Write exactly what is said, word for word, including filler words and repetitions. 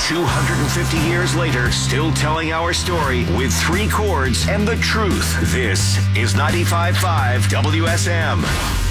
two hundred fifty years later, still telling our story with three chords and the truth. This is ninety-five point five W S M.